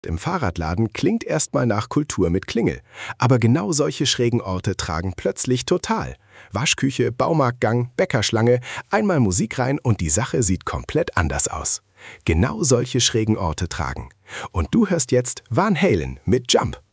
Im Fahrradladen klingt erstmal nach Kultur mit Klingel. Aber genau solche schrägen Orte tragen plötzlich total. Waschküche, Baumarktgang, Bäckerschlange, einmal Musik rein und die Sache sieht komplett anders aus. Genau solche schrägen Orte tragen. Und du hörst jetzt Van Halen mit Jump.